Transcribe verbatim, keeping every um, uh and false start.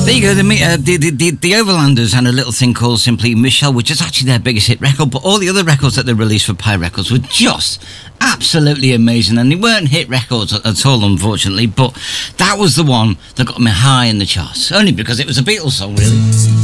There you go, the, uh, the, the, the, the Overlanders had a little thing called Simply Michelle, which is actually their biggest hit record, but all the other records that they released for Pye Records were just absolutely amazing, and they weren't hit records at all, unfortunately, but that was the one that got me high in the charts, only because it was a Beatles song, really.